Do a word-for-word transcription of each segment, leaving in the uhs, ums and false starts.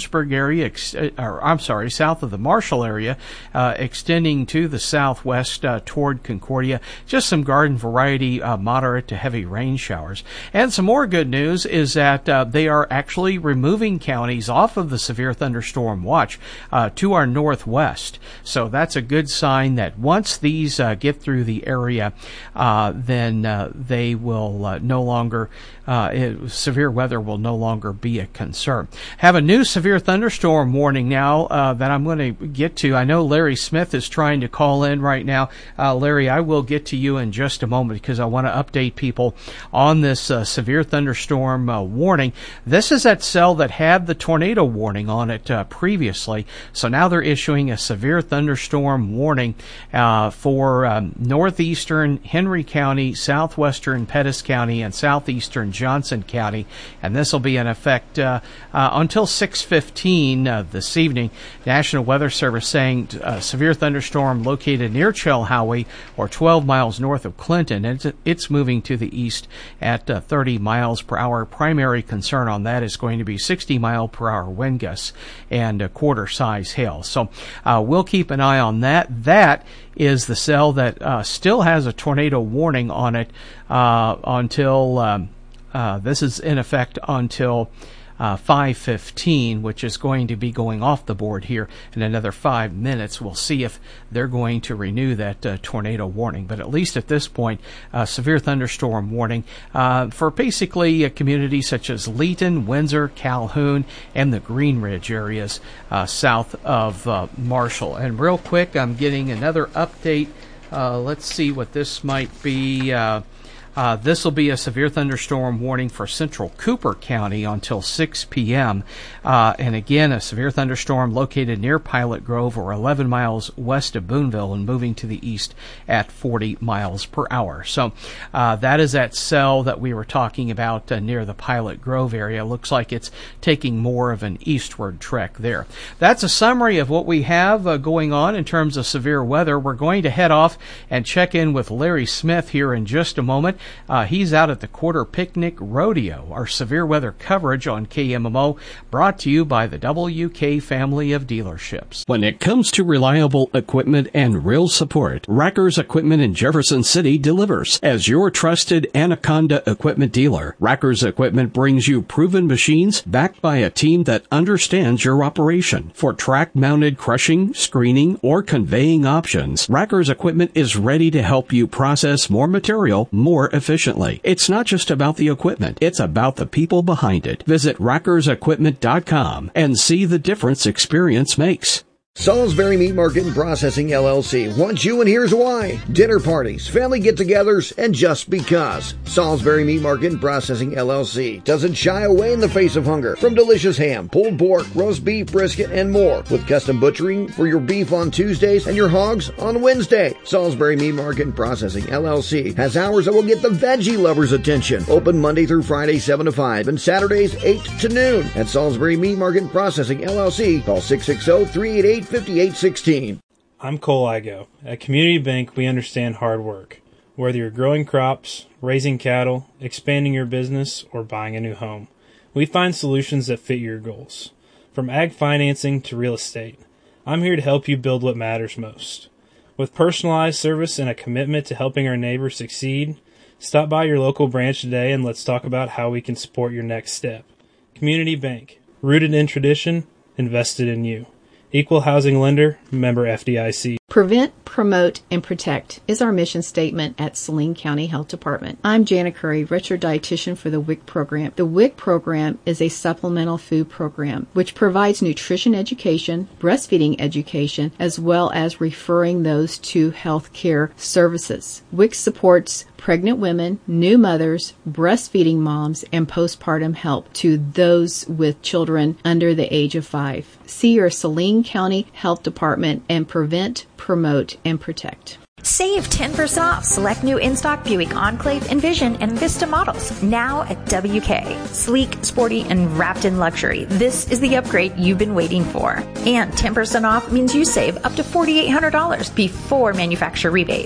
Fredericksburg area, ex- or I'm sorry, south of the Marshall area, uh, extending to the southwest uh, toward Concordia. Just some garden variety, uh, moderate to heavy rain showers. And some more good news is that uh, they are actually removing counties off of the severe thunderstorm watch uh, to our northwest. So that's a good sign that once these uh, get through the area, uh, then uh, they will uh, no longer, uh, it, severe weather will no longer be a concern. Have a new severe thunderstorm warning now uh, that I'm going to get to. I know Larry Smith is trying to call in right now. Uh, Larry, I will get to you in just a moment because I want to update people on this uh, severe thunderstorm uh, warning. This is that cell that had the tornado warning on it uh, previously. So now they're issuing a severe thunderstorm warning uh, for um, northeastern Henry County, southwestern Pettis County, and southeastern Johnson County. And this will be in effect uh, uh, until six fifteen uh, this evening. National Weather Service saying uh, severe thunderstorm located near Chilhowie or twelve miles north of Clinton. It's, it's moving to the east at uh, thirty miles per hour. Primary concern on that is going to be sixty mile per hour wind gusts and uh, quarter size hail. So uh, we'll keep an eye on that. That is the cell that uh, still has a tornado warning on it uh, until um, uh, this is in effect until Uh, five fifteen, which is going to be going off the board here in another five minutes. We'll see if they're going to renew that uh, tornado warning. But at least at this point, uh, severe thunderstorm warning uh, for basically uh, communities such as Leeton, Windsor, Calhoun, and the Green Ridge areas uh, south of uh, Marshall. And real quick, I'm getting another update. Uh, let's see what this might be. Uh, Uh, this will be a severe thunderstorm warning for central Cooper County until six p.m. Uh, and again, a severe thunderstorm located near Pilot Grove or eleven miles west of Boonville and moving to the east at forty miles per hour. So uh, that is that cell that we were talking about uh, near the Pilot Grove area. Looks like it's taking more of an eastward trek there. That's a summary of what we have uh, going on in terms of severe weather. We're going to head off and check in with Larry Smith here in just a moment. Uh, he's out at the Quarter Picnic Rodeo, our severe weather coverage on K M M O, brought to you by the W K family of dealerships. When it comes to reliable equipment and real support, Rackers Equipment in Jefferson City delivers. As your trusted Anaconda equipment dealer, Rackers Equipment brings you proven machines backed by a team that understands your operation. For track-mounted crushing, screening, or conveying options, Rackers Equipment is ready to help you process more material more efficiently. It's not just about the equipment, it's about the people behind it. Visit rackers equipment dot com and see the difference experience makes. Salisbury Meat Market and Processing, L L C wants you, and here's why. Dinner parties, family get-togethers, and just because. Salisbury Meat Market and Processing, L L C doesn't shy away in the face of hunger. From delicious ham, pulled pork, roast beef, brisket, and more. With custom butchering for your beef on Tuesdays and your hogs on Wednesday. Salisbury Meat Market and Processing, L L C has hours that will get the veggie lovers' attention. Open Monday through Friday, seven to five, and Saturdays, eight to noon. At Salisbury Meat Market and Processing, L L C, call six six zero, three eight eight, five eight one six. I'm Cole Igo. At Community Bank, we understand hard work. Whether you're growing crops, raising cattle, expanding your business, or buying a new home, we find solutions that fit your goals. From ag financing to real estate, I'm here to help you build what matters most. With personalized service and a commitment to helping our neighbors succeed, stop by your local branch today and let's talk about how we can support your next step. Community Bank, rooted in tradition, invested in you. Equal housing lender, member F D I C. Prevent, promote, and protect is our mission statement at Saline County Health Department. I'm Jana Curry, registered dietitian for the W I C program. The W I C program is a supplemental food program which provides nutrition education, breastfeeding education, as well as referring those to health care services. W I C supports pregnant women, new mothers, breastfeeding moms, and postpartum help to those with children under the age of five. See your Saline County Health Department and prevent, promote, and protect. Save ten percent off select new in-stock Buick Enclave, Envision, and Vista models now at W K. Sleek, sporty, and wrapped in luxury. This is the upgrade you've been waiting for. And ten percent off means you save up to four thousand eight hundred dollars before manufacturer rebates.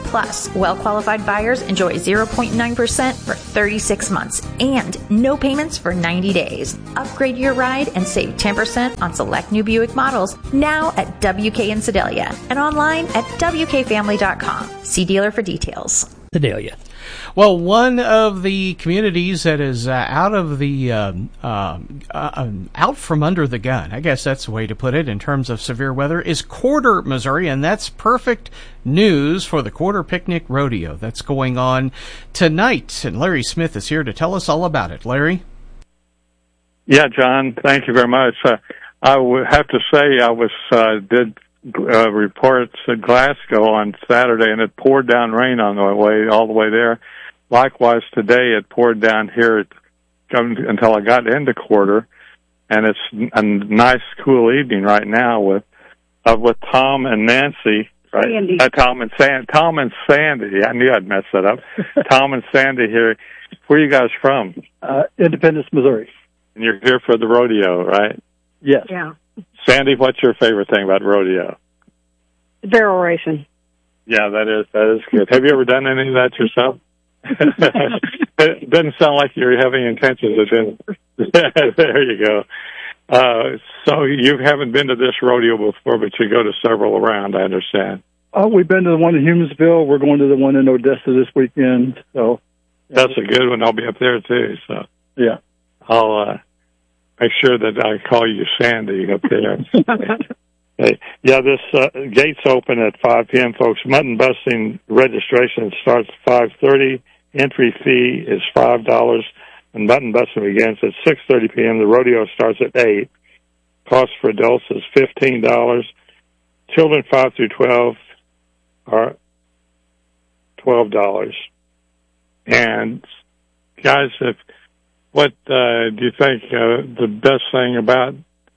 Plus, well-qualified buyers enjoy zero point nine percent for thirty-six months and no payments for ninety days. Upgrade your ride and save ten percent on select new Buick models now at W K in Sedalia and online at W K family dot com. See dealer for details. Sedalia. Well, one of the communities that is uh, out of the um, uh, uh, out from under the gun, I guess that's the way to put it, in terms of severe weather, is Corder, Missouri, and that's perfect news for the Corder Picnic Rodeo that's going on tonight. And Larry Smith is here to tell us all about it. Larry? Yeah, John, thank you very much. Uh, I would have to say I was uh, did. Uh, reports at Glasgow on Saturday, and it poured down rain on the way all the way there. Likewise, today it poured down here it, until I got into Corder, and it's a nice, cool evening right now with uh, with Tom and Nancy. Right? Sandy. Uh, Tom and San- Tom and Sandy. I knew I'd mess that up. Tom and Sandy here. Where are you guys from? Uh, Independence, Missouri. And you're here for the rodeo, right? Yes. Yeah. Sandy, what's your favorite thing about rodeo? Barrel racing. Yeah, that is that is good. Have you ever done any of that yourself? It doesn't sound like you have any intentions of doing it. There you go. Uh, so you haven't been to this rodeo before, but you go to several around, I understand. Oh, we've been to the one in Humansville. We're going to the one in Odessa this weekend. So that's a good one. I'll be up there too. So yeah, I'll uh, make sure that I call you Sandy up there. Hey, yeah, this uh, gates open at five p.m., folks. Mutton busting registration starts at five thirty. Entry fee is five dollars, and mutton busting begins at six thirty p.m. The rodeo starts at eight. Cost for adults is fifteen dollars. Children five through twelve are twelve dollars. And, guys, if what uh, do you think uh, the best thing about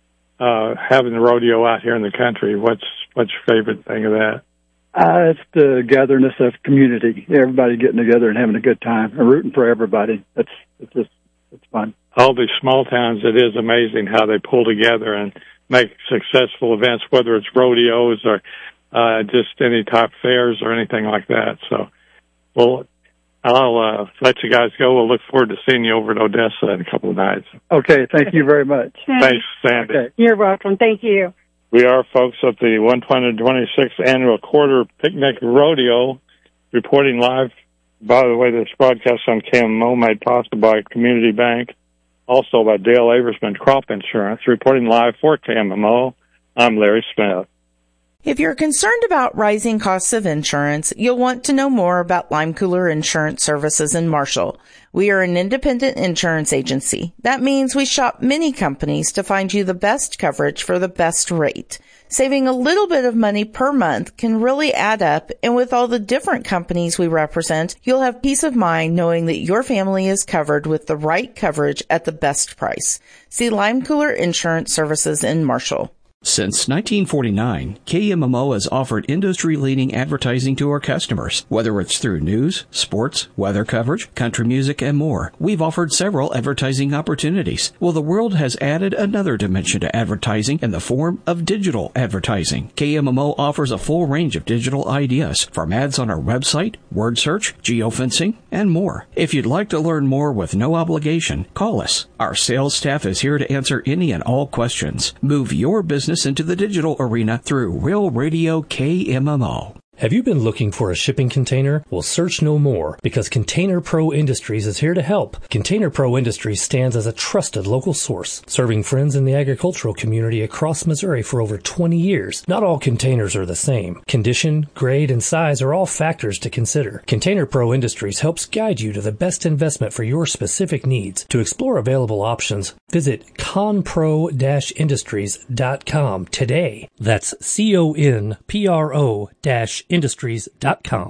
Uh, having the rodeo out here in the country? What's what's your favorite thing of that? Uh, it's the gatherness of community. Everybody getting together and having a good time and rooting for everybody. That's it's just it's fun. All these small towns, it is amazing how they pull together and make successful events, whether it's rodeos or uh, just any type fairs or anything like that. So, well, I'll uh, let you guys go. We'll look forward to seeing you over at Odessa in a couple of nights. Okay, thank you very much. Thanks, Sandy. Okay. You're welcome. Thank you. We are, folks, at the one hundred twenty-sixth Annual Corder Picnic Rodeo, reporting live. By the way, this broadcast on K M M O made possible by Community Bank, also by Dale Aversman Crop Insurance. Reporting live for K M M O, I'm Larry Smith. If you're concerned about rising costs of insurance, you'll want to know more about Lime Cooler Insurance Services in Marshall. We are an independent insurance agency. That means we shop many companies to find you the best coverage for the best rate. Saving a little bit of money per month can really add up, and with all the different companies we represent, you'll have peace of mind knowing that your family is covered with the right coverage at the best price. See Lime Cooler Insurance Services in Marshall. Since nineteen forty-nine, K M M O has offered industry-leading advertising to our customers. Whether it's through news, sports, weather coverage, country music, and more, we've offered several advertising opportunities. Well, the world has added another dimension to advertising in the form of digital advertising. K M M O offers a full range of digital ideas, from ads on our website, word search, geofencing, and more. If you'd like to learn more with no obligation, call us. Our sales staff is here to answer any and all questions. Move your business into the digital arena through Real Radio K M M O. Have you been looking for a shipping container? Well, search no more, because Container Pro Industries is here to help. Container Pro Industries stands as a trusted local source, serving friends in the agricultural community across Missouri for over twenty years. Not all containers are the same. Condition, grade, and size are all factors to consider. Container Pro Industries helps guide you to the best investment for your specific needs. To explore available options, visit conpro dash industries dot com today. That's C O N P R O dash industries dot com.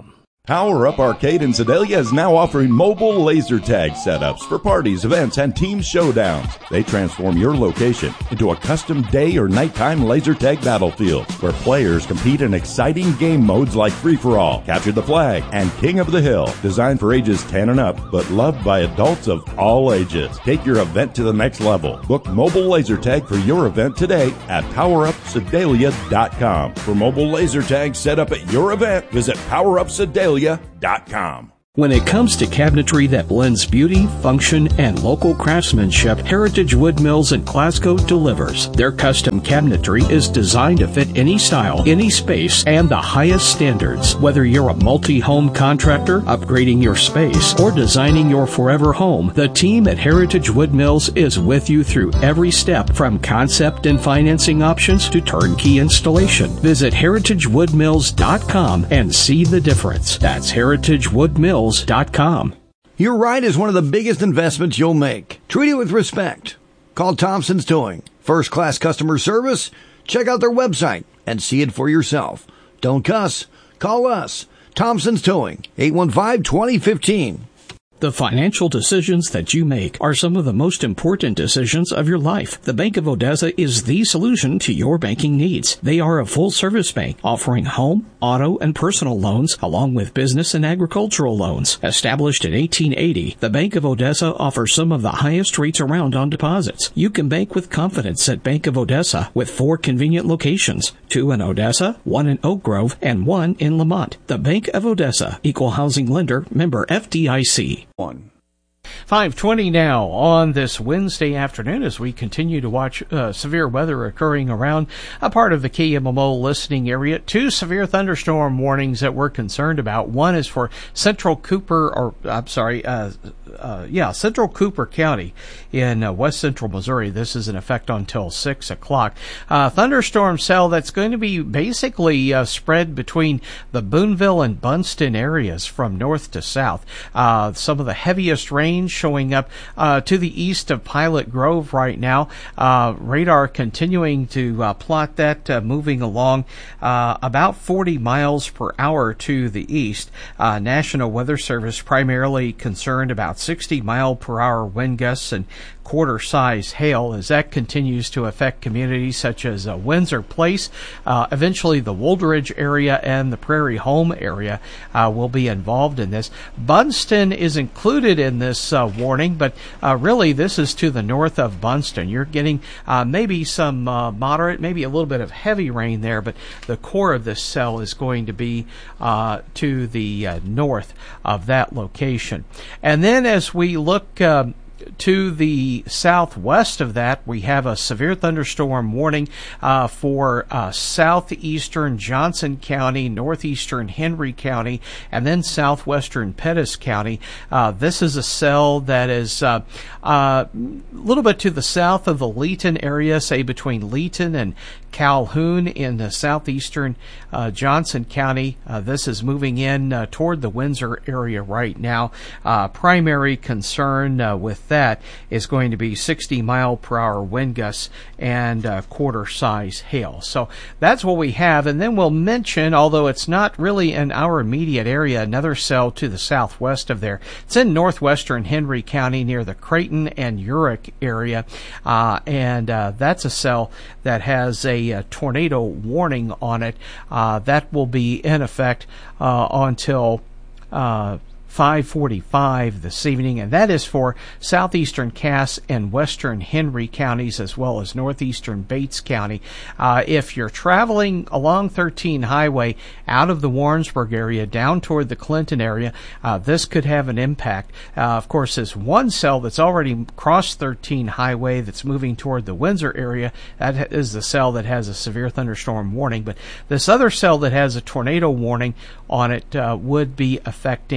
Power Up Arcade in Sedalia is now offering mobile laser tag setups for parties, events, and team showdowns. They transform your location into a custom day or nighttime laser tag battlefield where players compete in exciting game modes like Free-for-All, Capture the Flag, and King of the Hill. Designed for ages ten and up, but loved by adults of all ages. Take your event to the next level. Book mobile laser tag for your event today at power up sedalia dot com. For mobile laser tag set up at your event, visit power up sedalia dot com. When it comes to cabinetry that blends beauty, function, and local craftsmanship, Heritage Wood Mills in Glasgow delivers. Their custom cabinetry is designed to fit any style, any space, and the highest standards. Whether you're a multi-home contractor, upgrading your space, or designing your forever home, the team at Heritage Wood Mills is with you through every step, from concept and financing options to turnkey installation. Visit heritage wood mills dot com and see the difference. That's heritage wood mills dot com. Your ride is one of the biggest investments you'll make. Treat it with respect. Call Thompson's Towing. First-class customer service? Check out their website and see it for yourself. Don't cuss. Call us. Thompson's Towing, eight one five, two zero one five. The financial decisions that you make are some of the most important decisions of your life. The Bank of Odessa is the solution to your banking needs. They are a full-service bank offering home, auto, and personal loans along with business and agricultural loans. Established in eighteen eighty, the Bank of Odessa offers some of the highest rates around on deposits. You can bank with confidence at Bank of Odessa with four convenient locations, two in Odessa, one in Oak Grove, and one in Lamont. The Bank of Odessa, Equal Housing Lender, member F D I C. One. five twenty now on this Wednesday afternoon as we continue to watch uh, severe weather occurring around a part of the K M M O listening area. Two severe thunderstorm warnings that we're concerned about. One is for Central Cooper, or I'm sorry, uh, uh, yeah, Central Cooper County in uh, west central Missouri. This is in effect until six o'clock. Uh, thunderstorm cell that's going to be basically uh, spread between the Boonville and Bunston areas from north to south. Uh, some of the heaviest rain showing up uh, to the east of Pilot Grove right now. Uh, radar continuing to uh, plot that, uh, moving along uh, about forty miles per hour to the east. Uh, National Weather Service primarily concerned about sixty mile per hour wind gusts and quarter-size hail as that continues to affect communities such as uh, Windsor Place. Uh, eventually, the Woldridge area and the Prairie Home area uh, will be involved in this. Bunston is included in this uh, warning, but uh, really this is to the north of Bunston. You're getting uh, maybe some uh, moderate, maybe a little bit of heavy rain there, but the core of this cell is going to be uh, to the uh, north of that location. And then as we look uh, to the southwest of that, we have a severe thunderstorm warning uh, for uh, southeastern Johnson County, northeastern Henry County, and then southwestern Pettis County. Uh, this is a cell that is uh, uh, a little bit to the south of the Leeton area, say between Leeton and Calhoun in the southeastern uh, Johnson County. Uh, this is moving in uh, toward the Windsor area right now. Uh, primary concern uh, with that is going to be sixty mile per hour wind gusts and uh, quarter size hail. So that's what we have. And then we'll mention, although it's not really in our immediate area, another cell to the southwest of there. It's in northwestern Henry County near the Creighton and Urick area. Uh, and uh, that's a cell that has a A, a tornado warning on it. Uh, that will be in effect uh, until uh, five forty-five this evening, and that is for southeastern Cass and western Henry counties as well as northeastern Bates County. Uh, if you're traveling along thirteen Highway out of the Warrensburg area down toward the Clinton area, uh, this could have an impact. Uh, of course, there's one cell that's already crossed thirteen Highway that's moving toward the Windsor area. That is the cell that has a severe thunderstorm warning, but this other cell that has a tornado warning on it uh, would be affecting uh,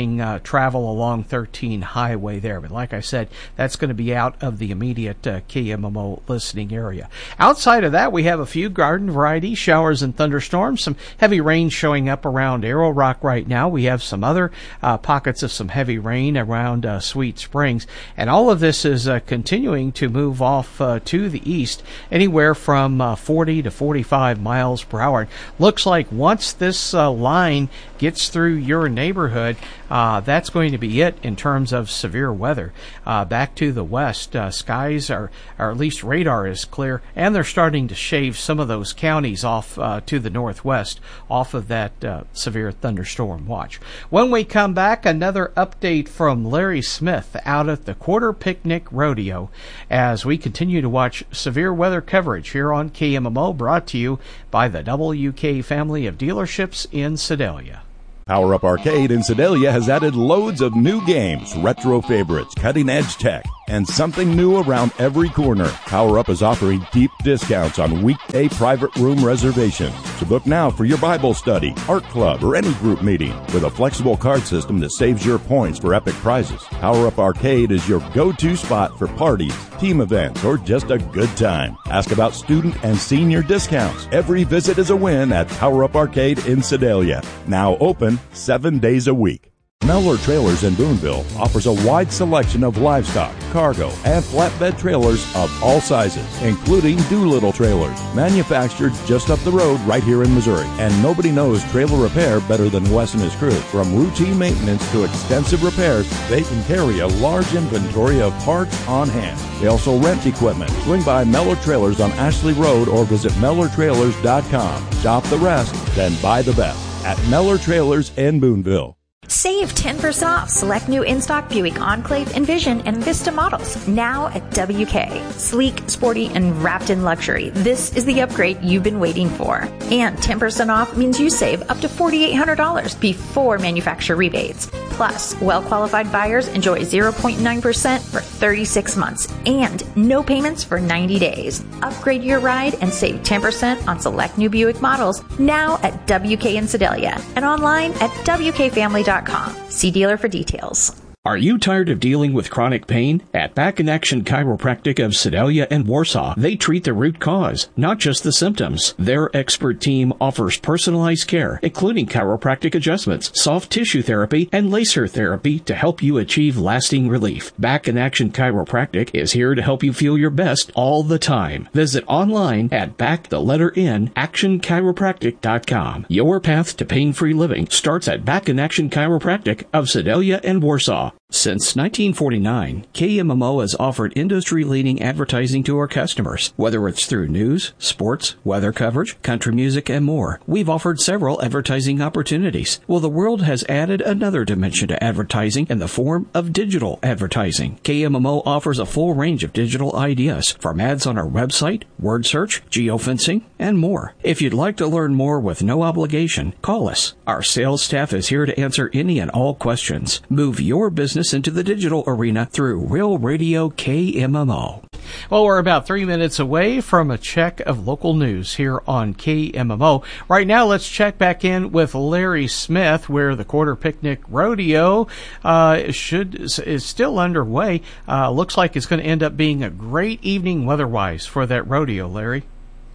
travel along thirteen Highway there. But like I said, that's going to be out of the immediate uh, K M M O listening area. Outside of that, we have a few garden variety showers and thunderstorms, some heavy rain showing up around Arrow Rock right now. We have some other uh, pockets of some heavy rain around uh, Sweet Springs, and all of this is uh, continuing to move off uh, to the east, anywhere from uh, forty to forty-five miles per hour. Looks like once this uh, line gets through your neighborhood, uh, that's going to be it in terms of severe weather. Uh, back to the west, uh, skies are, or at least radar is clear, and they're starting to shave some of those counties off uh, to the northwest off of that uh, severe thunderstorm watch. When we come back, another update from Larry Smith out at the Quarter Picnic Rodeo as we continue to watch severe weather coverage here on K M M O, brought to you by the W K family of dealerships in Sedalia. Power Up Arcade in Sedalia has added loads of new games, retro favorites, cutting-edge tech, and something new around every corner. Power Up is offering deep discounts on weekday private room reservations. So book now for your Bible study, art club, or any group meeting with a flexible card system that saves your points for epic prizes. Power Up Arcade is your go-to spot for parties, team events, or just a good time. Ask about student and senior discounts. Every visit is a win at Power Up Arcade in Sedalia. Now open seven days a week. Mellor Trailers in Boonville offers a wide selection of livestock, cargo, and flatbed trailers of all sizes, including Doolittle trailers, manufactured just up the road right here in Missouri. And nobody knows trailer repair better than Wes and his crew. From routine maintenance to extensive repairs, they can carry a large inventory of parts on hand. They also rent equipment. Swing by Mellor Trailers on Ashley Road or visit Mellor Trailers dot com. Shop the rest, then buy the best at Mellor Trailers in Boonville. Save ten percent off select new in-stock Buick Enclave, Envision, and Vista models now at W K. Sleek, sporty, and wrapped in luxury. This is the upgrade you've been waiting for. And ten percent off means you save up to four thousand eight hundred dollars before manufacturer rebates. Plus, well-qualified buyers enjoy zero point nine percent for thirty-six months and no payments for ninety days. Upgrade your ride and save ten percent on select new Buick models now at W K in Sedalia and online at W K family dot com. See dealer for details. Are you tired of dealing with chronic pain? At Back in Action Chiropractic of Sedalia and Warsaw, they treat the root cause, not just the symptoms. Their expert team offers personalized care, including chiropractic adjustments, soft tissue therapy, and laser therapy to help you achieve lasting relief. Back in Action Chiropractic is here to help you feel your best all the time. Visit online at back the letter N action chiropractic dot com. Your path to pain-free living starts at Back in Action Chiropractic of Sedalia and Warsaw. Since nineteen forty-nine, K M M O has offered industry-leading advertising to our customers. Whether it's through news, sports, weather coverage, country music, and more, we've offered several advertising opportunities. Well, the world has added another dimension to advertising in the form of digital advertising. K M M O offers a full range of digital ideas, from ads on our website, word search, geofencing, and more. If you'd like to learn more with no obligation, call us. Our sales staff is here to answer any and all questions. Move your business into the digital arena through Real Radio K M M O. Well, we're about three minutes away from a check of local news here on K M M O. Right now, let's check back in with Larry Smith, where the Quarter Picnic Rodeo uh, should is still underway. Uh, looks like it's going to end up being a great evening weather-wise for that rodeo, Larry.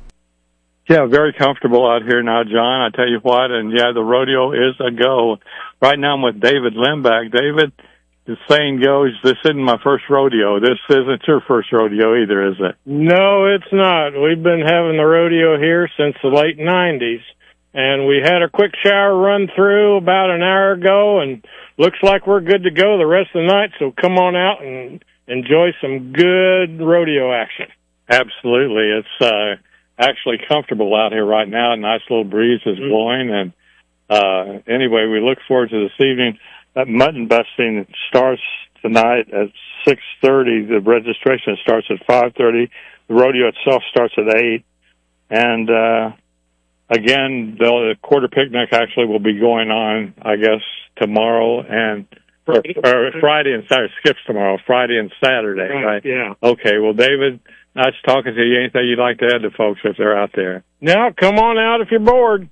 Yeah, very comfortable out here now, John. I tell you what, and yeah, the rodeo is a go. Right now I'm with David Limback. David, the saying goes, this isn't my first rodeo. This isn't your first rodeo either, is it? No, it's not. We've been having the rodeo here since the late nineties, and we had a quick shower run through about an hour ago, and looks like we're good to go the rest of the night, so come on out and enjoy some good rodeo action. Absolutely. It's uh, actually comfortable out here right now. A nice little breeze is mm-hmm. blowing, and uh, anyway, we look forward to this evening. That mutton busting starts tonight at six thirty. The registration starts at five thirty. The rodeo itself starts at eight. And, uh, again, the Quarter Picnic actually will be going on, I guess, tomorrow and, or, or Friday and Saturday. Skips tomorrow, Friday and Saturday, right? right? Yeah. Okay, well, David, nice talking to you. Anything you'd like to add to folks if they're out there? No, come on out if you're bored.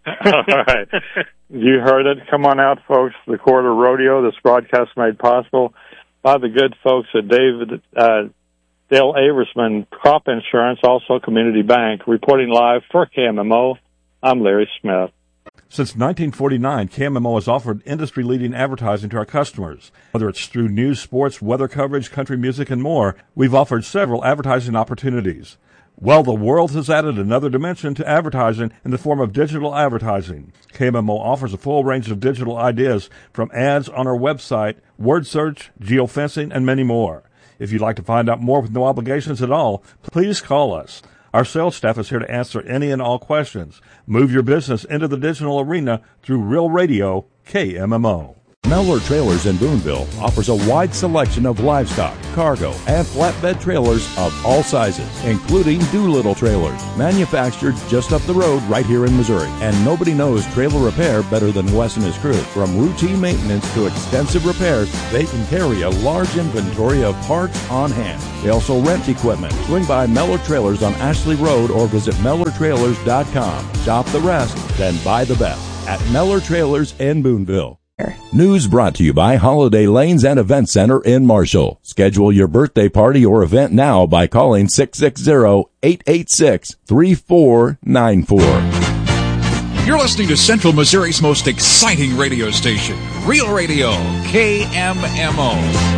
All right. You heard it. Come on out, folks. The Quarter Rodeo. This broadcast made possible by the good folks at David uh, Dale Aversman Crop Insurance, also Community Bank. Reporting live for K M M O, I'm Larry Smith. Since nineteen forty-nine, K M M O has offered industry-leading advertising to our customers. Whether it's through news, sports, weather coverage, country music, and more, we've offered several advertising opportunities. Well, the world has added another dimension to advertising in the form of digital advertising. K M M O offers a full range of digital ideas, from ads on our website, word search, geofencing, and many more. If you'd like to find out more with no obligations at all, please call us. Our sales staff is here to answer any and all questions. Move your business into the digital arena through Real Radio, K M M O. Mellor Trailers in Boonville offers a wide selection of livestock, cargo, and flatbed trailers of all sizes, including Doolittle trailers, manufactured just up the road right here in Missouri. And nobody knows trailer repair better than Wes and his crew. From routine maintenance to extensive repairs, they can carry a large inventory of parts on hand. They also rent equipment. Swing by Mellor Trailers on Ashley Road or visit Mellor Trailers dot com. Shop the rest, then buy the best at Mellor Trailers in Boonville. News brought to you by Holiday Lanes and Event Center in Marshall. Schedule your birthday party or event now by calling six six zero, eight eight six, three four nine four. You're listening to Central Missouri's most exciting radio station, Real Radio, K M M O.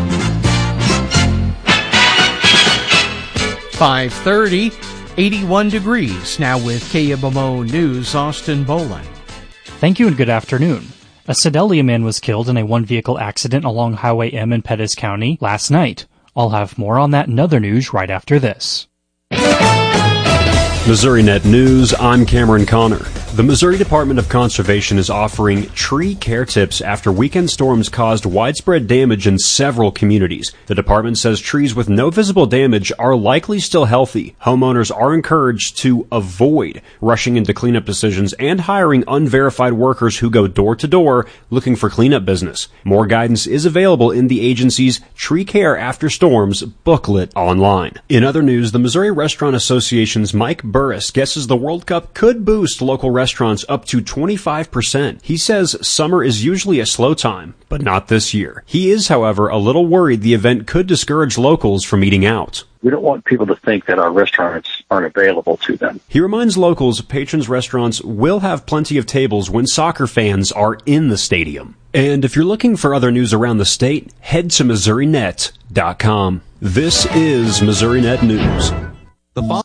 five thirty, eighty-one degrees. Now with K M M O News, Austin Bowling. Thank you and good afternoon. A Sedalia man was killed in a one-vehicle accident along Highway M in Pettis County last night. I'll have more on that and other news right after this. MissouriNet News, I'm Cameron Connor. The Missouri Department of Conservation is offering tree care tips after weekend storms caused widespread damage in several communities. The department says trees with no visible damage are likely still healthy. Homeowners are encouraged to avoid rushing into cleanup decisions and hiring unverified workers who go door to door looking for cleanup business. More guidance is available in the agency's Tree Care After Storms booklet online. In other news, the Missouri Restaurant Association's Mike Burris guesses the World Cup could boost local restaurants up to twenty-five percent. He says summer is usually a slow time, but not this year. He is, however, a little worried the event could discourage locals from eating out. We don't want people to think that our restaurants aren't available to them. He reminds locals patrons' restaurants will have plenty of tables when soccer fans are in the stadium. And if you're looking for other news around the state, head to Missouri Net dot com. This is MissouriNet News. The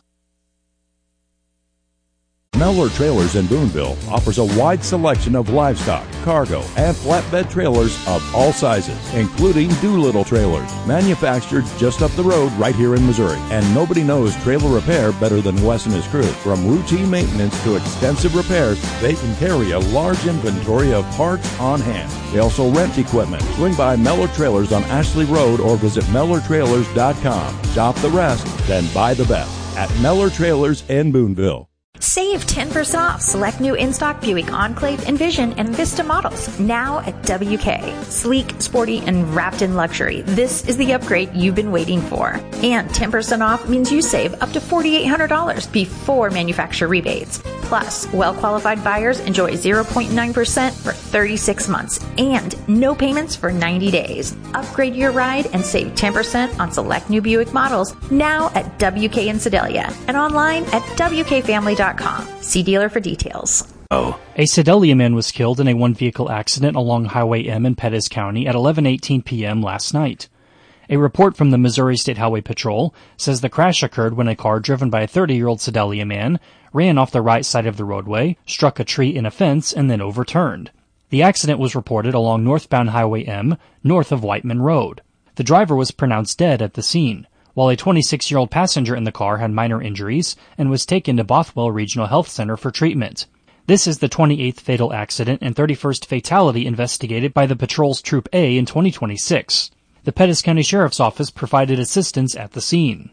Mellor Trailers in Boonville offers a wide selection of livestock, cargo, and flatbed trailers of all sizes, including Doolittle trailers, manufactured just up the road right here in Missouri. And nobody knows trailer repair better than Wes and his crew. From routine maintenance to extensive repairs, they can carry a large inventory of parts on hand. They also rent equipment. Swing by Mellor Trailers on Ashley Road or visit Mellor Trailers dot com. Shop the rest, then buy the best at Mellor Trailers in Boonville. Save ten percent off select new in-stock Buick Enclave, Envision, and Vista models now at W K. Sleek, sporty, and wrapped in luxury. This is the upgrade you've been waiting for. And ten percent off means you save up to four thousand eight hundred dollars before manufacturer rebates. Plus, well-qualified buyers enjoy zero point nine percent for thirty-six months and no payments for ninety days. Upgrade your ride and save ten percent on select new Buick models now at W K in Sedalia and online at W K family dot com. See dealer for details. Oh. A Sedalia man was killed in a one-vehicle accident along Highway M in Pettis County at eleven eighteen p.m. last night. A report from the Missouri State Highway Patrol says the crash occurred when a car driven by a thirty-year-old Sedalia man ran off the right side of the roadway, struck a tree in a fence, and then overturned. The accident was reported along northbound Highway M, north of Whiteman Road. The driver was pronounced dead at the scene, while a twenty-six-year-old passenger in the car had minor injuries and was taken to Bothwell Regional Health Center for treatment. This is the twenty-eighth fatal accident and thirty-first fatality investigated by the patrol's Troop A in twenty twenty-six. The Pettis County Sheriff's Office provided assistance at the scene.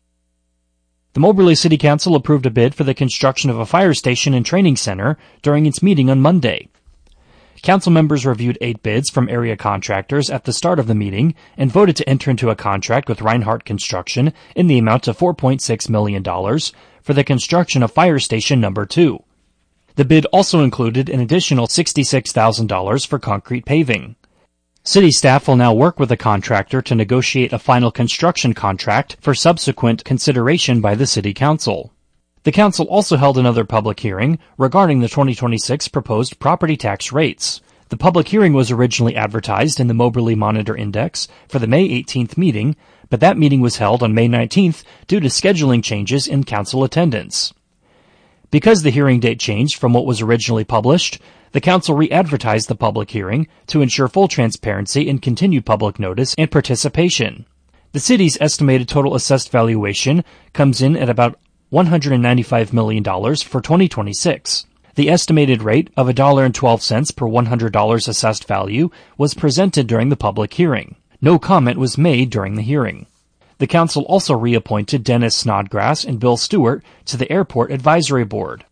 The Moberly City Council approved a bid for the construction of a fire station and training center during its meeting on Monday. Council members reviewed eight bids from area contractors at the start of the meeting and voted to enter into a contract with Reinhardt Construction in the amount of four point six million dollars for the construction of Fire Station Number two. The bid also included an additional sixty-six thousand dollars for concrete paving. City staff will now work with the contractor to negotiate a final construction contract for subsequent consideration by the City Council. The Council also held another public hearing regarding the twenty twenty-six proposed property tax rates. The public hearing was originally advertised in the Moberly Monitor Index for the May eighteenth meeting, but that meeting was held on May nineteenth due to scheduling changes in Council attendance. Because the hearing date changed from what was originally published, the Council re-advertised the public hearing to ensure full transparency and continued public notice and participation. The city's estimated total assessed valuation comes in at about one hundred ninety-five million dollars for twenty twenty-six. The estimated rate of one dollar and twelve cents per one hundred dollars assessed value was presented during the public hearing. No comment was made during the hearing. The Council also reappointed Dennis Snodgrass and Bill Stewart to the Airport Advisory Board.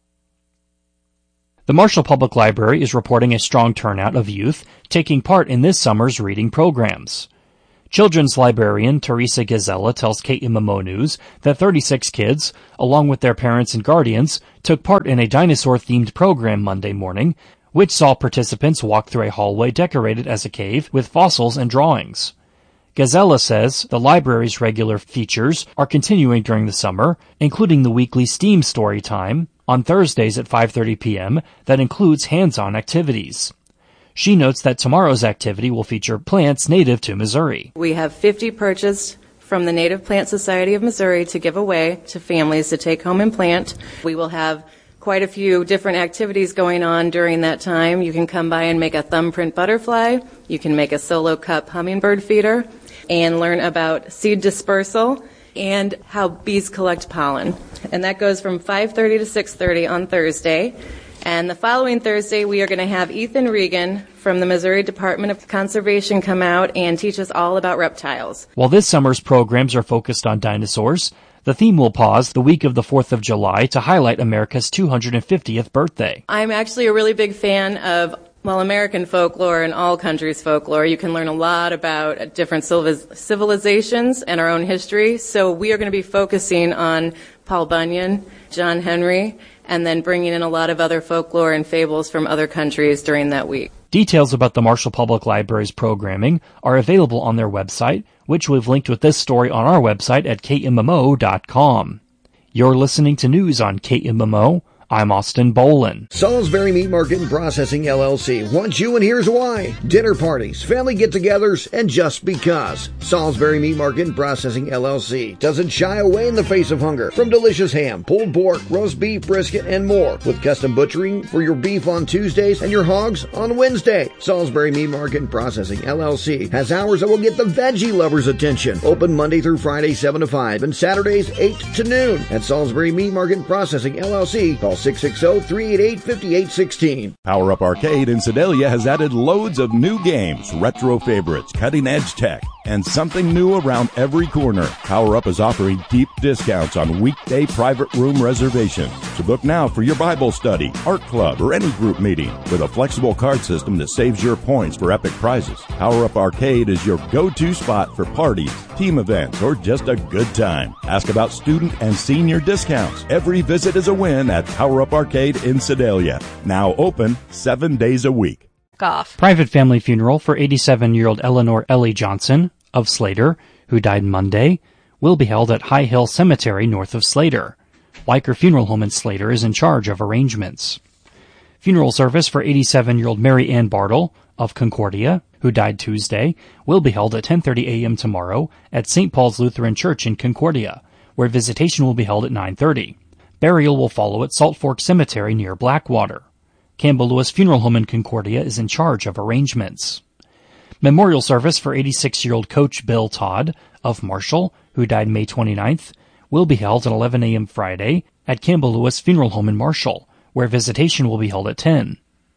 The Marshall Public Library is reporting a strong turnout of youth taking part in this summer's reading programs. Children's librarian Teresa Gazella tells K M M O News that thirty-six kids, along with their parents and guardians, took part in a dinosaur-themed program Monday morning, which saw participants walk through a hallway decorated as a cave with fossils and drawings. Gazella says the library's regular features are continuing during the summer, including the weekly STEAM story time on Thursdays at five thirty p.m. that includes hands-on activities. She notes that tomorrow's activity will feature plants native to Missouri. We have fifty purchased from the Native Plant Society of Missouri to give away to families to take home and plant. We will have quite a few different activities going on during that time. You can come by and make a thumbprint butterfly. You can make a solo cup hummingbird feeder and learn about seed dispersal and how bees collect pollen. And that goes from five thirty to six thirty on Thursday. And the following Thursday, we are going to have Ethan Regan from the Missouri Department of Conservation come out and teach us all about reptiles. While this summer's programs are focused on dinosaurs, the theme will pause the week of the fourth of July to highlight America's two hundred fiftieth birthday. I'm actually a really big fan of, well, American folklore and all countries' folklore. You can learn a lot about different civilizations and our own history. So we are going to be focusing on Paul Bunyan, John Henry, and then bringing in a lot of other folklore and fables from other countries during that week. Details about the Marshall Public Library's programming are available on their website, which we've linked with this story on our website at K M M O dot com. You're listening to news on K M M O. I'm Austin Bolin. Salisbury Meat Market and Processing L L C wants you, and here's why. Dinner parties, family get-togethers, and just because. Salisbury Meat Market and Processing L L C doesn't shy away in the face of hunger. From delicious ham, pulled pork, roast beef, brisket, and more. With custom butchering for your beef on Tuesdays and your hogs on Wednesday. Salisbury Meat Market and Processing L L C has hours that will get the veggie lovers' attention. Open Monday through Friday, seven to five, and Saturdays, eight to noon. At Salisbury Meat Market and Processing L L C, call six six zero, three eight eight, five eight one six. Power Up Arcade in Sedalia has added loads of new games, retro favorites, cutting-edge tech, and something new around every corner. Power Up is offering deep discounts on weekday private room reservations. So book now for your Bible study, art club, or any group meeting with a flexible card system that saves your points for epic prizes. Power Up Arcade is your go-to spot for parties, team events, or just a good time. Ask about student and senior discounts. Every visit is a win at Power Up Arcade in Sedalia. Now open seven days a week. Off. Private family funeral for eighty-seven-year-old Eleanor Ellie Johnson of Slater, who died Monday, will be held at High Hill Cemetery north of Slater. Weicker Funeral Home in Slater is in charge of arrangements. Funeral service for eighty-seven-year-old Mary Ann Bartle of Concordia, who died Tuesday, will be held at ten thirty a.m. tomorrow at Saint Paul's Lutheran Church in Concordia, where visitation will be held at nine thirty. Burial will follow at Salt Fork Cemetery near Blackwater. Campbell Lewis Funeral Home in Concordia is in charge of arrangements. Memorial service for eighty-six-year-old Coach Bill Todd of Marshall, who died May twenty-ninth, will be held at eleven a.m. Friday at Campbell Lewis Funeral Home in Marshall, where visitation will be held at ten.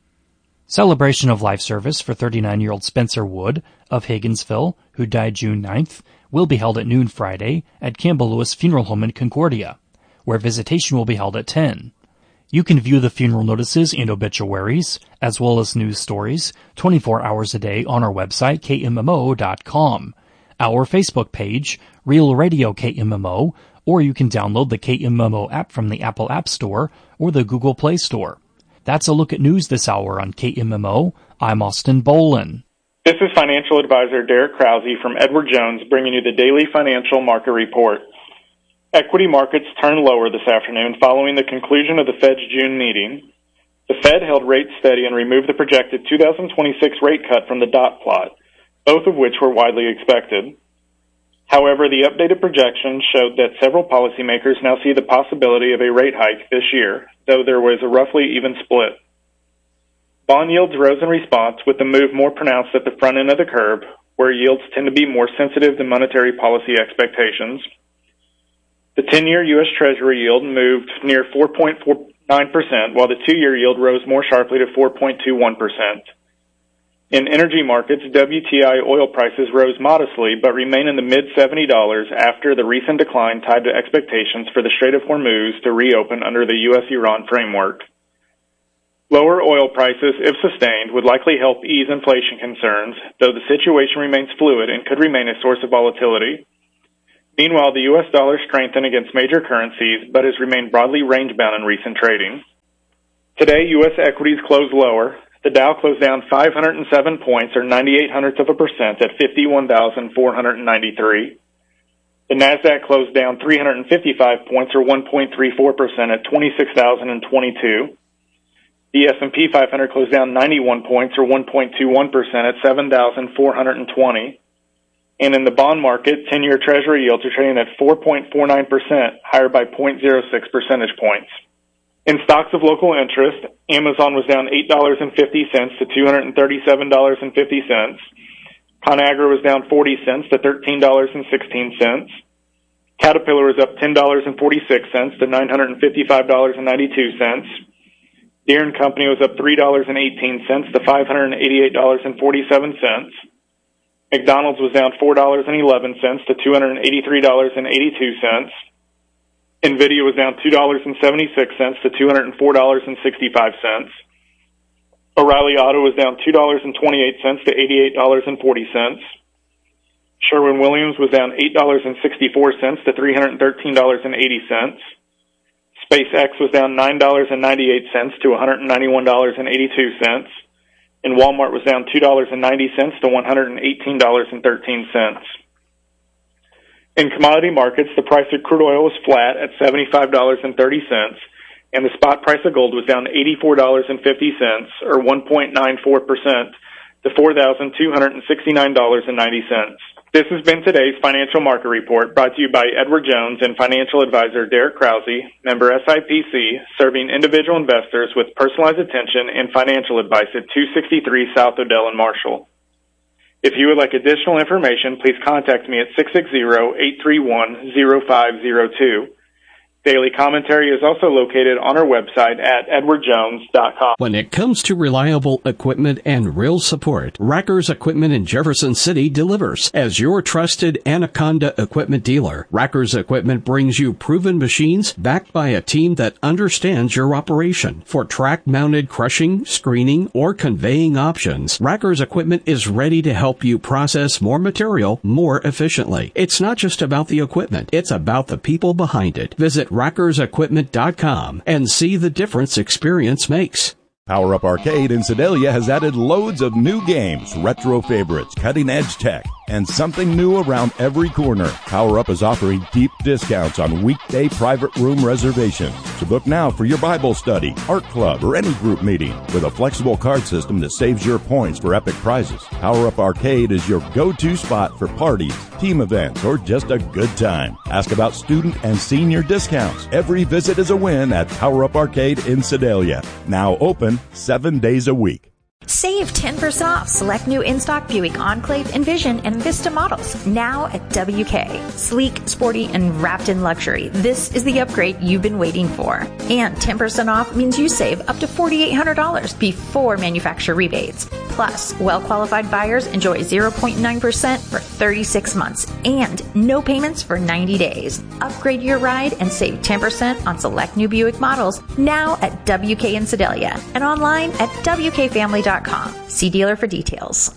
Celebration of life service for thirty-nine-year-old Spencer Wood of Higginsville, who died June ninth, will be held at noon Friday at Campbell Lewis Funeral Home in Concordia, where visitation will be held at ten. You can view the funeral notices and obituaries, as well as news stories, twenty-four hours a day on our website, K M M O dot com, our Facebook page, Real Radio K M M O, or you can download the K M M O app from the Apple App Store or the Google Play Store. That's a look at news this hour on K M M O. I'm Austin Bolin. This is financial advisor Derek Krause from Edward Jones bringing you the daily financial market report. Equity markets turned lower this afternoon following the conclusion of the Fed's June meeting. The Fed held rates steady and removed the projected two thousand twenty-six rate cut from the dot plot, both of which were widely expected. However, the updated projections showed that several policymakers now see the possibility of a rate hike this year, though there was a roughly even split. Bond yields rose in response, with the move more pronounced at the front end of the curve, where yields tend to be more sensitive to monetary policy expectations. The ten-year U S Treasury yield moved near four point four nine percent, while the two-year yield rose more sharply to four point two one percent. In energy markets, W T I oil prices rose modestly, but remain in the mid seventy dollars after the recent decline tied to expectations for the Strait of Hormuz to reopen under the U S Iran framework. Lower oil prices, if sustained, would likely help ease inflation concerns, though the situation remains fluid and could remain a source of volatility. Meanwhile, the U S dollar strengthened against major currencies, but has remained broadly range-bound in recent trading. Today, U S equities closed lower. The Dow closed down five hundred seven points, or ninety-eight hundredths of a percent, at fifty-one thousand four hundred ninety-three. The Nasdaq closed down three hundred fifty-five points, or one point three four percent, at twenty-six thousand twenty-two. The S and P five hundred closed down ninety-one points, or one point two one percent, at seven thousand four hundred twenty. And in the bond market, ten-year Treasury yields are trading at four point four nine percent, higher by zero point zero six percentage points. In stocks of local interest, Amazon was down eight dollars and fifty cents to two hundred thirty-seven dollars and fifty cents. ConAgra was down forty cents to thirteen dollars and sixteen cents. Caterpillar was up ten dollars and forty-six cents to nine hundred fifty-five dollars and ninety-two cents. Deere and Company was up three dollars and eighteen cents to five hundred eighty-eight dollars and forty-seven cents. McDonald's was down four dollars and eleven cents to two hundred eighty-three dollars and eighty-two cents. NVIDIA was down two dollars and seventy-six cents to two hundred four dollars and sixty-five cents. O'Reilly Auto was down two dollars and twenty-eight cents to eighty-eight dollars and forty cents. Sherwin-Williams was down eight dollars and sixty-four cents to three hundred thirteen dollars and eighty cents. SpaceX was down nine dollars and ninety-eight cents to one hundred ninety-one dollars and eighty-two cents. And Walmart was down two dollars and ninety cents to one hundred eighteen dollars and thirteen cents. In commodity markets, the price of crude oil was flat at seventy-five dollars and thirty cents, and the spot price of gold was down eighty-four dollars and fifty cents, or one point nine four percent, to four thousand two hundred sixty-nine dollars and ninety cents. This has been today's financial market report, brought to you by Edward Jones and financial advisor Derek Krause, member S I P C, serving individual investors with personalized attention and financial advice at two sixty-three South Odell in Marshall. If you would like additional information, please contact me at six six zero, eight three one, zero five zero two. Daily commentary is also located on our website at edward jones dot com. When it comes to reliable equipment and real support, Rackers Equipment in Jefferson City delivers. As your trusted Anaconda equipment dealer, Rackers Equipment brings you proven machines backed by a team that understands your operation. For track-mounted crushing, screening, or conveying options, Rackers Equipment is ready to help you process more material more efficiently. It's not just about the equipment, it's about the people behind it. Visit rackers equipment dot com and see the difference experience makes. Power Up Arcade in Sedalia has added loads of new games, retro favorites, cutting-edge tech, and something new around every corner. Power Up is offering deep discounts on weekday private room reservations. So book now for your Bible study, art club, or any group meeting with a flexible card system that saves your points for epic prizes. Power Up Arcade is your go-to spot for parties, team events, or just a good time. Ask about student and senior discounts. Every visit is a win at Power Up Arcade in Sedalia. Now open seven days a week. Save ten percent off select new in-stock Buick Enclave, Envision, and Vista models now at W K. Sleek, sporty, and wrapped in luxury. This is the upgrade you've been waiting for. And ten percent off means you save up to four thousand eight hundred dollars before manufacturer rebates. Plus, well-qualified buyers enjoy zero point nine percent for thirty-six months and no payments for ninety days. Upgrade your ride and save ten percent on select new Buick models now at W K in Sedalia and online at W K family dot com. See dealer for details.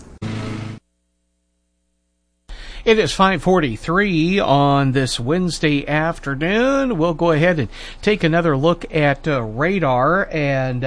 It is five forty-three on this Wednesday afternoon. We'll go ahead and take another look at uh, radar and uh,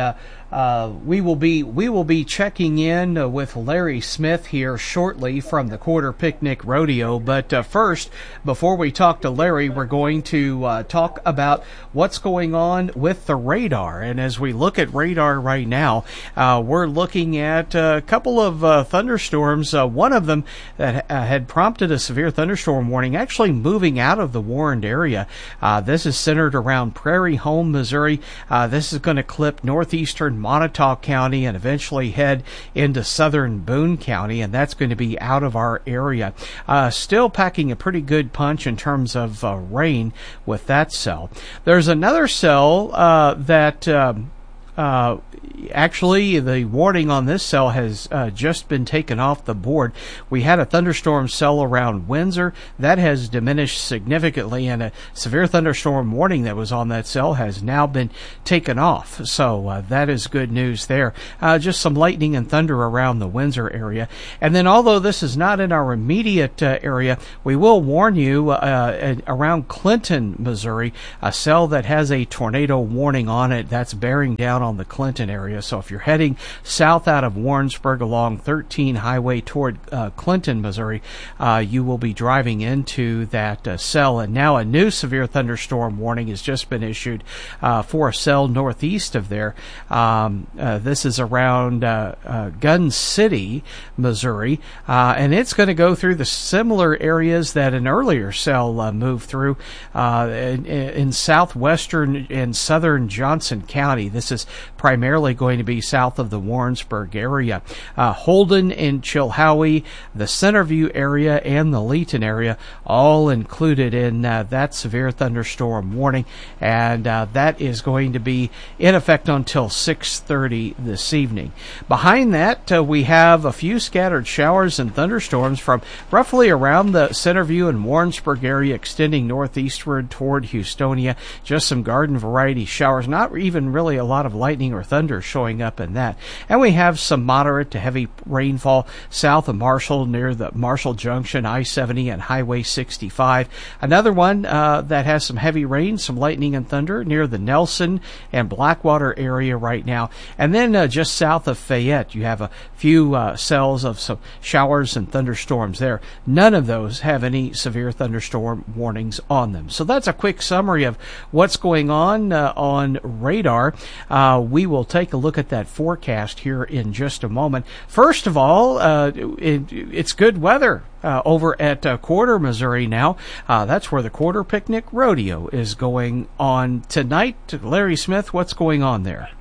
Uh, we will be we will be checking in uh, with Larry Smith here shortly from the Quarter Picnic Rodeo. But uh, first, before we talk to Larry, we're going to uh, talk about what's going on with the radar. And as we look at radar right now, uh, we're looking at a couple of uh, thunderstorms. Uh, one of them that uh, had prompted a severe thunderstorm warning actually moving out of the warned area. Uh, this is centered around Prairie Home, Missouri. Uh, this is going to clip northeastern Montauk County and eventually head into southern Boone County, and that's going to be out of our area. Uh, still packing a pretty good punch in terms of uh, rain with that cell. There's another cell uh, that um, uh, actually the warning on this cell has uh, just been taken off the board. We had a thunderstorm cell around Windsor that has diminished significantly, and a severe thunderstorm warning that was on that cell has now been taken off. So uh, that is good news there. Uh, just some lightning and thunder around the Windsor area. And then although this is not in our immediate uh, area, we will warn you uh, around Clinton, Missouri, a cell that has a tornado warning on it that's bearing down on the Clinton area. So if you're heading south out of Warrensburg along thirteen Highway toward uh, Clinton, Missouri, uh, you will be driving into that uh, cell. And now a new severe thunderstorm warning has just been issued uh, for a cell northeast of there. Um, uh, this is around uh, uh, Gun City, Missouri, uh, and it's going to go through the similar areas that an earlier cell uh, moved through uh, in, in southwestern and southern Johnson County. This is primarily going to be south of the Warrensburg area. Uh, Holden and Chilhowie, the Centerview area, and the Leeton area, all included in uh, that severe thunderstorm warning, and uh, that is going to be in effect until six thirty this evening. Behind that, uh, we have a few scattered showers and thunderstorms from roughly around the Centerview and Warrensburg area, extending northeastward toward Houstonia. Just some garden variety showers, not even really a lot of lightning or thunder showing up in that. And we have some moderate to heavy rainfall south of Marshall near the Marshall Junction, I seventy, and Highway sixty-five. Another one uh, that has some heavy rain, some lightning and thunder near the Nelson and Blackwater area right now. And then uh, just south of Fayette, you have a few uh, cells of some showers and thunderstorms there. None of those have any severe thunderstorm warnings on them. So that's a quick summary of what's going on uh, on radar. Uh, we will take a look at that forecast here in just a moment. First of all, uh, it, it's good weather uh, over at uh, Quarter, Missouri now. Uh, that's where the Quarter Picnic Rodeo is going on tonight. Larry Smith, what's going on there?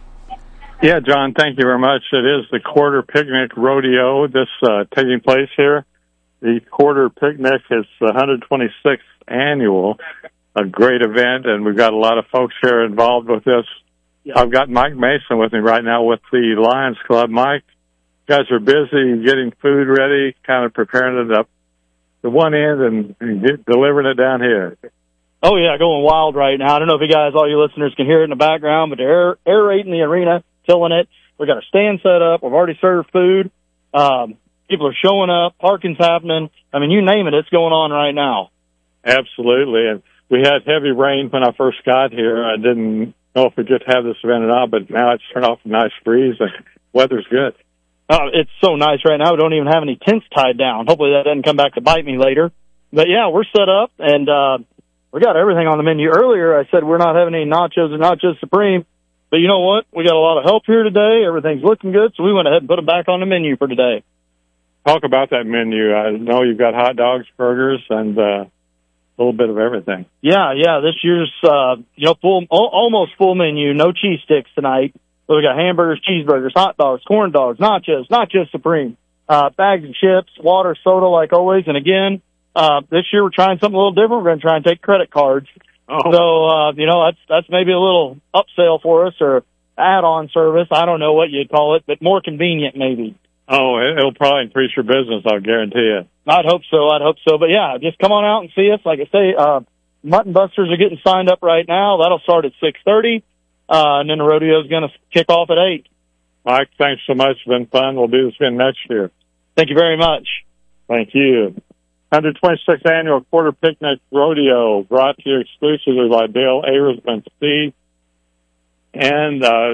Yeah, John, thank you very much. It is the Quarter Picnic Rodeo. This uh, taking place here. The Quarter Picnic is the one hundred twenty-sixth annual, a great event, and we've got a lot of folks here involved with this. I've got Mike Mason with me right now with the Lions Club. Mike, you guys are busy getting food ready, kind of preparing it up to one end and, and get, delivering it down here. Oh, yeah, going wild right now. I don't know if you guys, all you listeners, can hear it in the background, but they're aer- aerating the arena, filling it. We've got a stand set up. We've already served food. Um, people are showing up. Parking's happening. I mean, you name it, it's going on right now. Absolutely. And we had heavy rain when I first got here. I didn't know if we just have this event or not, but now it's turned off a nice breeze and weather's good. Uh, it's so nice right now. We don't even have any tents tied down. Hopefully that doesn't come back to bite me later. But yeah, we're set up and, uh, we got everything on the menu. Earlier I said we're not having any nachos or nachos supreme, but you know what? We got a lot of help here today. Everything's looking good, so we went ahead and put them back on the menu for today. Talk about that menu. I know you've got hot dogs, burgers, and, uh, a little bit of everything. Yeah, yeah. This year's, uh, you know, full, al- almost full menu. No cheese sticks tonight. But we got hamburgers, cheeseburgers, hot dogs, corn dogs, nachos, nachos supreme, uh, bags of chips, water, soda, like always. And again, uh, this year we're trying something a little different. We're going to try and take credit cards. Oh. So, uh, you know, that's, that's maybe a little upsell for us or add-on service. I don't know what you'd call it, but more convenient maybe. Oh, it'll probably increase your business, I'll guarantee you. I'd hope so, I'd hope so. But yeah, just come on out and see us. Like I say, uh, Mutton Busters are getting signed up right now. That'll start at six thirty, uh, and then the rodeo's going to kick off at eight. Mike, thanks so much. It's been fun. We'll do this again next year. Thank you very much. Thank you. one hundred twenty-sixth Annual Quarter Picnic Rodeo, brought to you exclusively by Dale Ayersman Seed. And uh,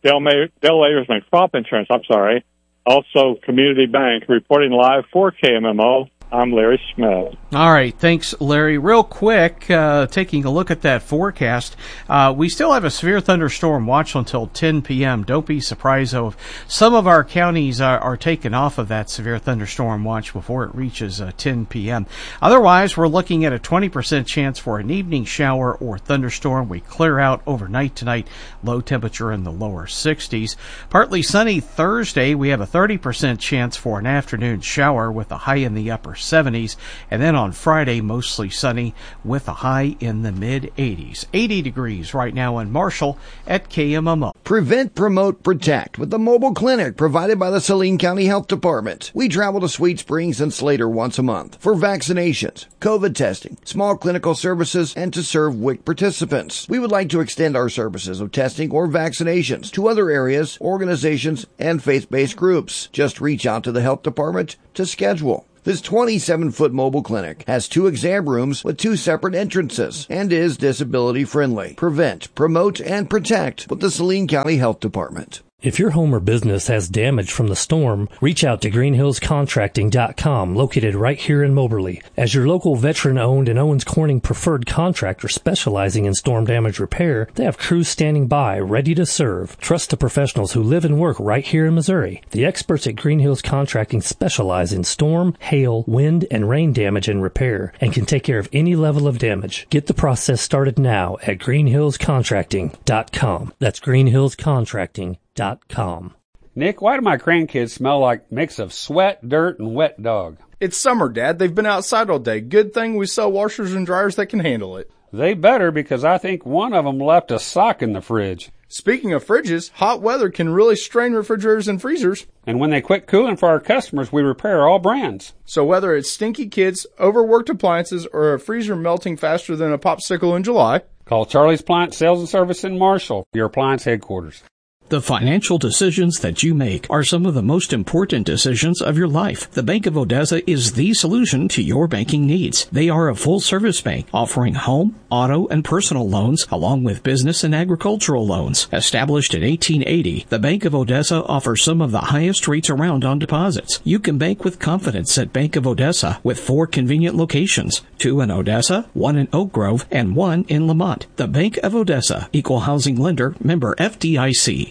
Dale, May- Dale Layersman Crop Insurance, I'm sorry. Also, Community Bank, reporting live for K M M O. I'm Larry Smith. All right. Thanks, Larry. Real quick, uh, taking a look at that forecast, uh, we still have a severe thunderstorm watch until ten p.m. Don't be surprised, though, if some of our counties are, are taken off of that severe thunderstorm watch before it reaches uh, ten p.m. Otherwise, we're looking at a twenty percent chance for an evening shower or thunderstorm. We clear out overnight tonight, low temperature in the lower sixties. Partly sunny Thursday. We have a thirty percent chance for an afternoon shower with a high in the upper seventies, and then on Friday mostly sunny with a high in the mid eighties. eighty degrees right now in Marshall at K M M O. Prevent, promote, protect with the mobile clinic provided by the Saline County Health Department. We travel to Sweet Springs and Slater once a month for vaccinations, COVID testing, small clinical services, and to serve W I C participants. We would like to extend our services of testing or vaccinations to other areas, organizations, and faith-based groups. Just reach out to the health department to schedule. This twenty-seven foot mobile clinic has two exam rooms with two separate entrances and is disability friendly. Prevent, promote, and protect with the Saline County Health Department. If your home or business has damage from the storm, reach out to green hills contracting dot com, located right here in Moberly. As your local veteran-owned and Owens Corning preferred contractor specializing in storm damage repair, they have crews standing by, ready to serve. Trust the professionals who live and work right here in Missouri. The experts at Green Hills Contracting specialize in storm, hail, wind, and rain damage and repair, and can take care of any level of damage. Get the process started now at green hills contracting dot com. That's green hills contracting dot com. Nick, why do my grandkids smell like a mix of sweat, dirt, and wet dog? It's summer, Dad. They've been outside all day. Good thing we sell washers and dryers that can handle it. They better, because I think one of them left a sock in the fridge. Speaking of fridges, hot weather can really strain refrigerators and freezers. And when they quit cooling for our customers, we repair all brands. So whether it's stinky kids, overworked appliances, or a freezer melting faster than a popsicle in July, call Charlie's Appliance Sales and Service in Marshall, your appliance headquarters. The financial decisions that you make are some of the most important decisions of your life. The Bank of Odessa is the solution to your banking needs. They are a full-service bank offering home, auto, and personal loans along with business and agricultural loans. Established in eighteen eighty, the Bank of Odessa offers some of the highest rates around on deposits. You can bank with confidence at Bank of Odessa with four convenient locations, two in Odessa, one in Oak Grove, and one in Lamont. The Bank of Odessa, Equal Housing Lender, member F D I C.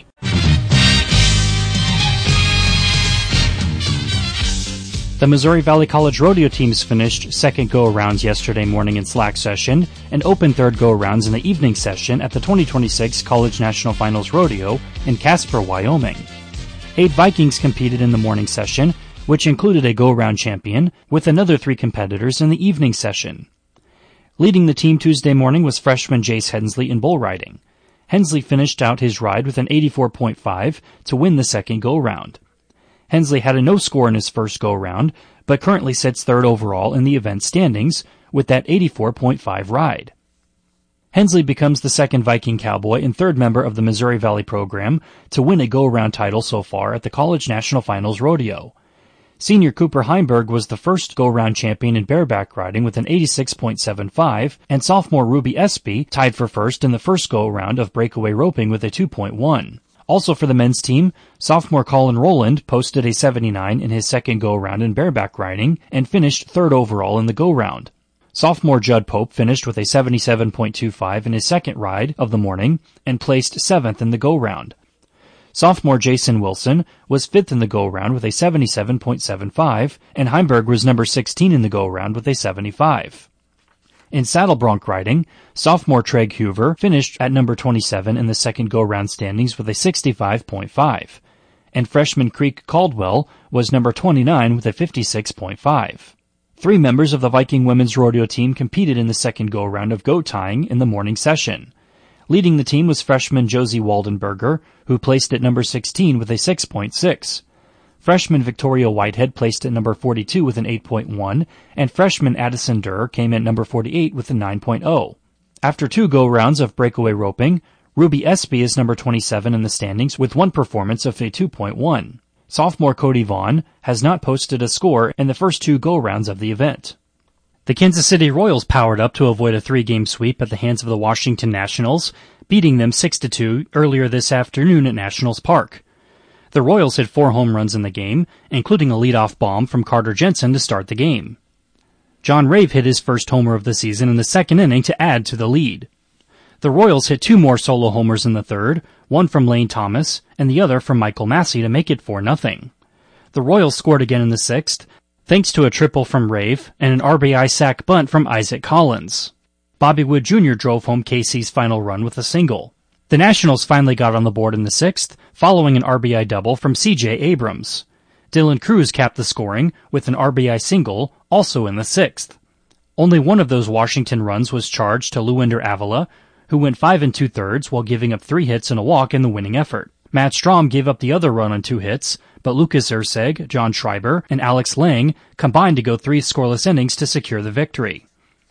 The Missouri Valley College Rodeo teams finished second go-arounds yesterday morning in slack session and opened third go-arounds in the evening session at the twenty twenty-six College National Finals Rodeo in Casper, Wyoming. Eight Vikings competed in the morning session, which included a go-around champion, with another three competitors in the evening session. Leading the team Tuesday morning was freshman Jace Hensley in bull riding. Hensley finished out his ride with an eighty-four point five to win the second go-round. Hensley had a no score in his first go-round, but currently sits third overall in the event standings with that eighty-four point five ride. Hensley becomes the second Viking Cowboy and third member of the Missouri Valley program to win a go-around title so far at the College National Finals Rodeo. Senior Cooper Heimberg was the first go-round champion in bareback riding with an eighty-six point seven five, and sophomore Ruby Espy tied for first in the first go-around of breakaway roping with a two point one. Also for the men's team, sophomore Colin Rowland posted a seventy-nine in his second go-around in bareback riding and finished third overall in the go-round. Sophomore Judd Pope finished with a seventy-seven point two five in his second ride of the morning and placed seventh in the go-round. Sophomore Jason Wilson was fifth in the go-round with a seventy-seven point seven five, and Heimberg was number sixteen in the go-round with a seventy-five. In saddle bronc riding, sophomore Treg Hoover finished at number twenty-seven in the second go-round standings with a sixty-five point five, and freshman Creek Caldwell was number twenty-nine with a fifty-six point five. Three members of the Viking women's rodeo team competed in the second go-round of goat tying in the morning session. Leading the team was freshman Josie Waldenberger, who placed at number sixteen with a six point six. Freshman Victoria Whitehead placed at number forty-two with an eight point one, and freshman Addison Durr came at number forty-eight with a nine point oh. After two go-rounds of breakaway roping, Ruby Espy is number twenty-seven in the standings with one performance of a two point one. Sophomore Cody Vaughn has not posted a score in the first two go-rounds of the event. The Kansas City Royals powered up to avoid a three-game sweep at the hands of the Washington Nationals, beating them six to two earlier this afternoon at Nationals Park. The Royals hit four home runs in the game, including a leadoff bomb from Carter Jensen to start the game. John Rave hit his first homer of the season in the second inning to add to the lead. The Royals hit two more solo homers in the third, one from Lane Thomas and the other from Michael Massey to make it four nothing. The Royals scored again in the sixth, thanks to a triple from Rave and an R B I sac bunt from Isaac Collins. Bobby Wood Junior drove home K C's final run with a single. The Nationals finally got on the board in the sixth, following an R B I double from C J Abrams. Dylan Cruz capped the scoring with an R B I single, also in the sixth. Only one of those Washington runs was charged to Luinder Avila, who went five and two-thirds while giving up three hits and a walk in the winning effort. Matt Strahm gave up the other run on two hits, but Lucas Erceg, John Schreiber, and Alex Lang combined to go three scoreless innings to secure the victory.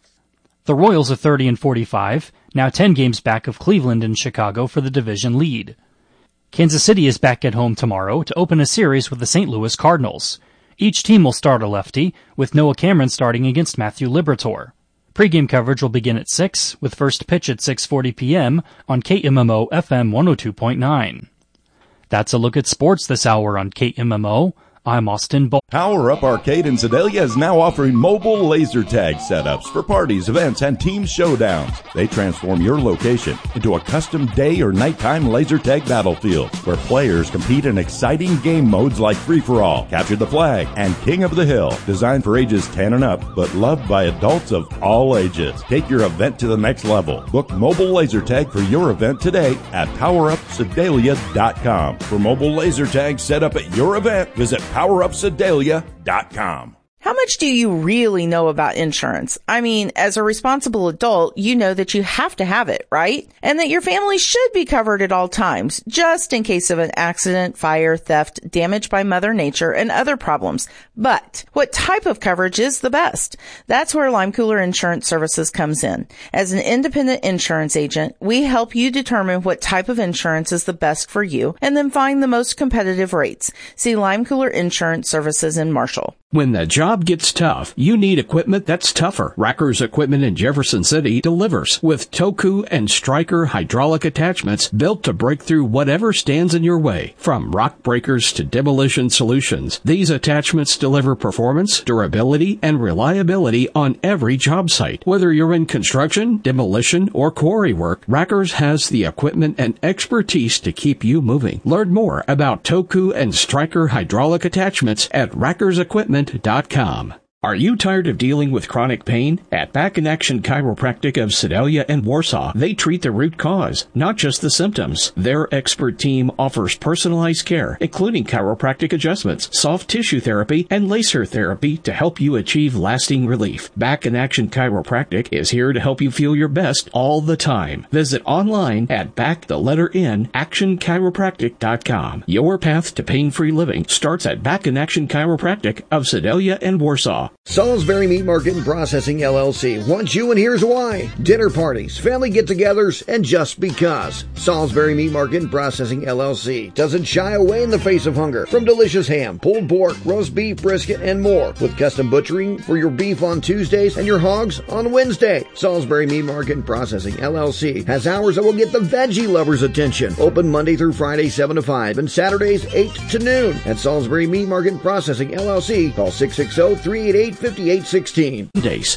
The Royals are thirty and forty-five, now ten games back of Cleveland and Chicago for the division lead. Kansas City is back at home tomorrow to open a series with the Saint Louis Cardinals. Each team will start a lefty, with Noah Cameron starting against Matthew Liberatore. Pre-game coverage will begin at six, with first pitch at six forty p.m. on K M M O F M one oh two point nine. That's a look at sports this hour on K M M O. I'm Austin Bull. Power Up Arcade in Sedalia is now offering mobile laser tag setups for parties, events, and team showdowns. They transform your location into a custom day or nighttime laser tag battlefield where players compete in exciting game modes like Free-for-All, Capture the Flag, and King of the Hill. Designed for ages ten and up, but loved by adults of all ages. Take your event to the next level. Book mobile laser tag for your event today at power up sedalia dot com. For mobile laser tag set up at your event, visit power up sedalia dot com. How much do you really know about insurance? I mean, as a responsible adult, you know that you have to have it, right? And that your family should be covered at all times, just in case of an accident, fire, theft, damage by Mother Nature, and other problems. But what type of coverage is the best? That's where Lime Cooler Insurance Services comes in. As an independent insurance agent, we help you determine what type of insurance is the best for you and then find the most competitive rates. See Lime Cooler Insurance Services in Marshall. When the job gets tough, you need equipment that's tougher. Racker's Equipment in Jefferson City delivers with Toku and Striker hydraulic attachments built to break through whatever stands in your way. From rock breakers to demolition solutions, these attachments deliver performance, durability, and reliability on every job site. Whether you're in construction, demolition, or quarry work, Racker's has the equipment and expertise to keep you moving. Learn more about Toku and Striker hydraulic attachments at rackers equipment dot com. Are you tired of dealing with chronic pain? At Back in Action Chiropractic of Sedalia and Warsaw, they treat the root cause, not just the symptoms. Their expert team offers personalized care, including chiropractic adjustments, soft tissue therapy, and laser therapy to help you achieve lasting relief. Back in Action Chiropractic is here to help you feel your best all the time. Visit online at back the letter N action chiropractic dot com. Your path to pain-free living starts at Back in Action Chiropractic of Sedalia and Warsaw. Salisbury Meat Market and Processing L L C wants you, and here's why. Dinner parties, family get-togethers, and just because. Salisbury Meat Market and Processing L L C doesn't shy away in the face of hunger. From delicious ham, pulled pork, roast beef, brisket, and more. With custom butchering for your beef on Tuesdays and your hogs on Wednesday. Salisbury Meat Market and Processing L L C has hours that will get the veggie lovers' attention. Open Monday through Friday, seven to five, and Saturdays, eight to noon. At Salisbury Meat Market and Processing L L C, call six six zero, three eight eight, five eight one six. Days.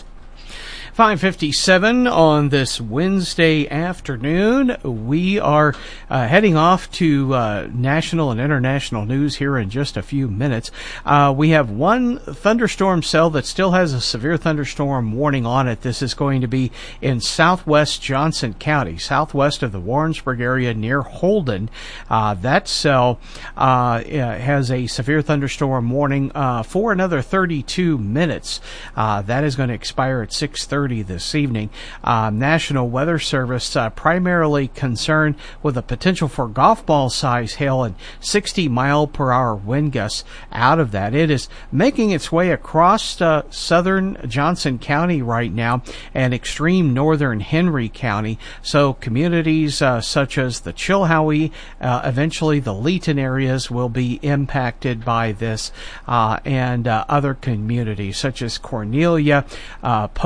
five fifty-seven on this Wednesday afternoon. We are uh, heading off to uh, national and international news here in just a few minutes. Uh, we have one thunderstorm cell that still has a severe thunderstorm warning on it. This is going to be in southwest Johnson County, southwest of the Warrensburg area near Holden. Uh, that cell uh, has a severe thunderstorm warning uh, for another thirty-two minutes. Uh, that is going to expire at six thirty this evening. Uh, National Weather Service uh, primarily concerned with a potential for golf ball size hail and sixty mile per hour wind gusts out of that. It is making its way across uh, southern Johnson County right now and extreme northern Henry County. So communities uh, such as the Chilhowie, uh, eventually the Leeton areas will be impacted by this, uh, and uh, other communities such as Cornelia, uh, Post Oak,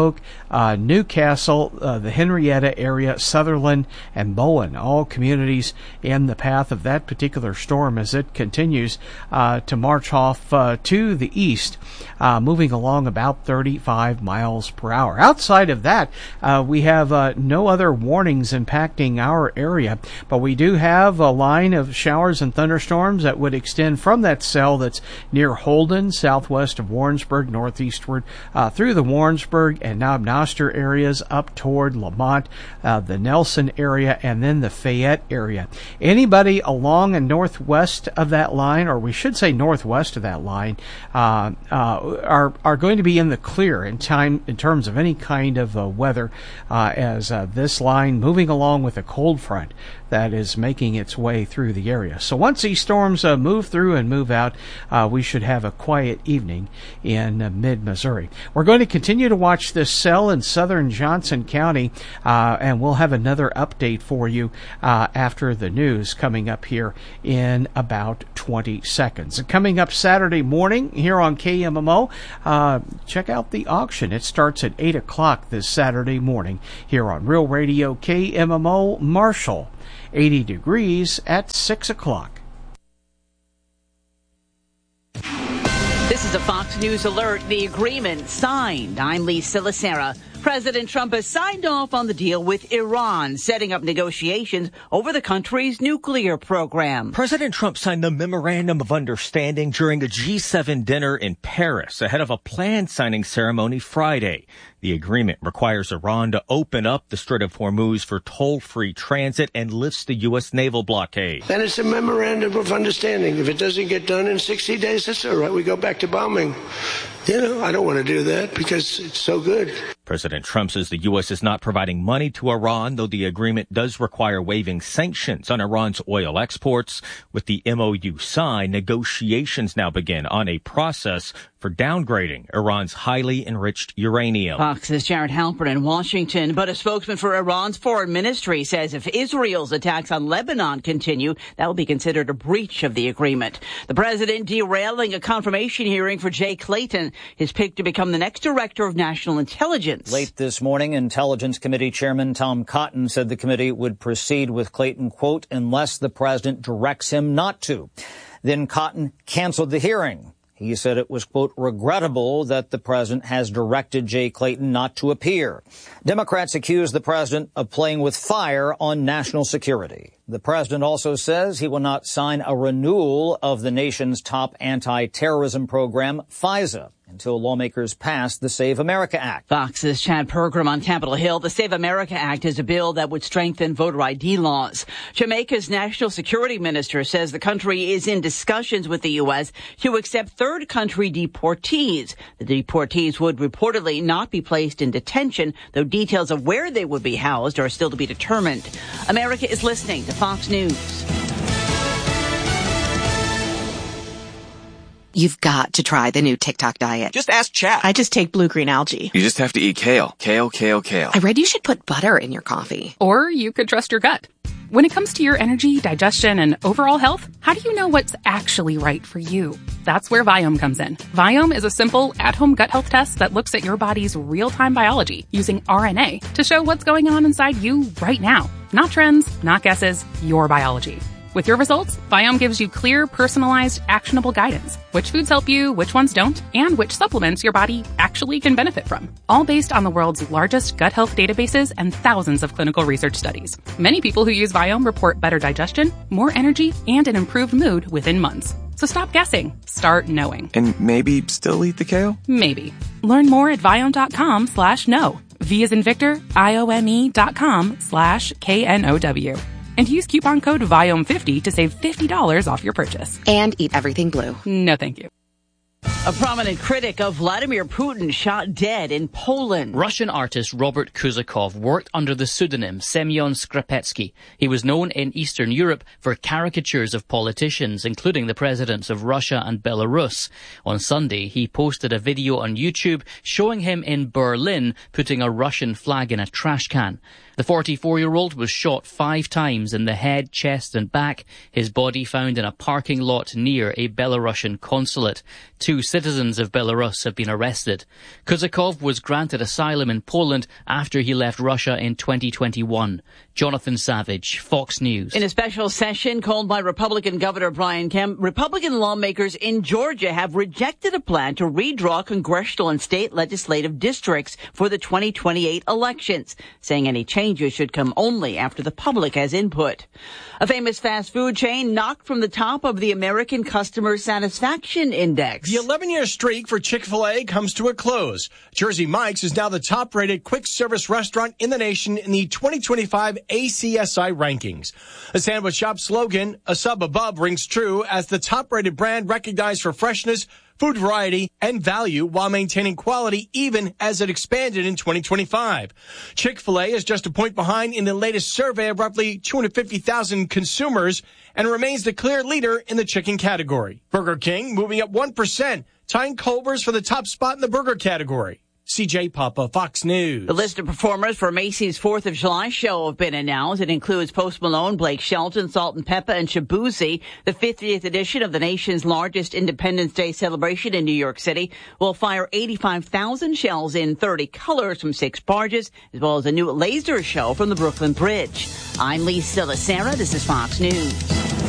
Oak, uh, Newcastle, uh, the Henrietta area, Sutherland, and Bowen, all communities in the path of that particular storm as it continues uh, to march off uh, to the east, uh, moving along about thirty-five miles per hour. Outside of that, uh, we have uh, no other warnings impacting our area, but we do have a line of showers and thunderstorms that would extend from that cell that's near Holden, southwest of Warrensburg, northeastward uh, through the Warrensburg and Knob-Noster areas up toward Lamont, uh, the Nelson area, and then the Fayette area. Anybody along and northwest of that line, or we should say northwest of that line, uh, uh, are are going to be in the clear in time in terms of any kind of uh, weather uh, as uh, this line moving along with a cold front that is making its way through the area. So once these storms uh, move through and move out, uh, we should have a quiet evening in uh, mid-Missouri. We're going to continue to watch this cell in southern Johnson County, uh, and we'll have another update for you uh, after the news coming up here in about twenty seconds. And coming up Saturday morning here on K M M O, uh, check out the auction. It starts at eight o'clock this Saturday morning here on Real Radio K M M O Marshall. eighty degrees at six o'clock. This is a Fox News alert. The agreement signed. I'm Lisa Lacera. President Trump has signed off on the deal with Iran, setting up negotiations over the country's nuclear program. President Trump signed the Memorandum of Understanding during a G seven dinner in Paris ahead of a planned signing ceremony Friday. The agreement requires Iran to open up the Strait of Hormuz for toll-free transit and lifts the U S naval blockade. Then it's a Memorandum of Understanding. If it doesn't get done in sixty days, that's all right. We go back to bombing. You know, I don't want to do that because it's so good. President Trump says the U S is not providing money to Iran, though the agreement does require waiving sanctions on Iran's oil exports. With the M O U signed, negotiations now begin on a process for downgrading Iran's highly enriched uranium. Fox's Jared Halpern in Washington, but a spokesman for Iran's foreign ministry says if Israel's attacks on Lebanon continue, that will be considered a breach of the agreement. The president derailing a confirmation hearing for Jay Clayton, his pick to become the next director of national intelligence. Late this morning, Intelligence Committee Chairman Tom Cotton said the committee would proceed with Clayton, quote, unless the president directs him not to. Then Cotton canceled the hearing. He said it was, quote, regrettable that the president has directed Jay Clayton not to appear. Democrats accuse the president of playing with fire on national security. The president also says he will not sign a renewal of the nation's top anti-terrorism program, FISA, until lawmakers pass the Save America Act. Fox's Chad Pergram on Capitol Hill. The Save America Act is a bill that would strengthen voter I D laws. Jamaica's national security minister says the country is in discussions with the U S to accept third country deportees. The deportees would reportedly not be placed in detention, though details of where they would be housed are still to be determined. America is listening to Fox News. You've got to try the new TikTok diet. Just ask Chat. I just take blue-green algae. You just have to eat kale. Kale, kale, kale. I read you should put butter in your coffee. Or you could trust your gut. When it comes to your energy, digestion, and overall health, how do you know what's actually right for you? That's where Viome comes in. Viome is a simple, at-home gut health test that looks at your body's real-time biology using R N A to show what's going on inside you right now. Not trends, not guesses, your biology. With your results, Viome gives you clear, personalized, actionable guidance. Which foods help you, which ones don't, and which supplements your body actually can benefit from. All based on the world's largest gut health databases and thousands of clinical research studies. Many people who use Viome report better digestion, more energy, and an improved mood within months. So stop guessing. Start knowing. And maybe still eat the kale? Maybe. Learn more at Viome.com slash know. V as in Victor, I O M E dot com slash K N O W. And use coupon code Viome fifty to save fifty dollars off your purchase. And eat everything blue. No, thank you. A prominent critic of Vladimir Putin shot dead in Poland. Russian artist Robert Kuzakov worked under the pseudonym Semyon Skrapetsky. He was known in Eastern Europe for caricatures of politicians, including the presidents of Russia and Belarus. On Sunday, he posted a video on YouTube showing him in Berlin putting a Russian flag in a trash can. The forty-four-year-old was shot five times in the head, chest and back, his body found in a parking lot near a Belarusian consulate. Two citizens of Belarus have been arrested. Kuzakov was granted asylum in Poland after he left Russia in twenty twenty-one. Jonathan Savage, Fox News. In a special session called by Republican Governor Brian Kemp, Republican lawmakers in Georgia have rejected a plan to redraw congressional and state legislative districts for the twenty twenty-eight elections, saying any changes should come only after the public has input. A famous fast food chain knocked from the top of the American Customer Satisfaction Index. The eleven-year streak for Chick-fil-A comes to a close. Jersey Mike's is now the top-rated quick-service restaurant in the nation in the twenty twenty-five A C S I rankings. The sandwich shop slogan, "A sub above," rings true as the top-rated brand recognized for freshness, food variety, and value while maintaining quality even as it expanded in twenty twenty-five. Chick-fil-A is just a point behind in the latest survey of roughly two hundred fifty thousand consumers and remains the clear leader in the chicken category. Burger King moving up one percent, tying Culver's for the top spot in the burger category. C J Papa, Fox News. The list of performers for Macy's fourth of July show have been announced. It includes Post Malone, Blake Shelton, Salt and Pepper, and Shabuzi. The fiftieth edition of the nation's largest Independence Day celebration in New York City will fire eighty-five thousand shells in thirty colors from six barges, as well as a new laser show from the Brooklyn Bridge. I'm Lisa Lacera. This is Fox News.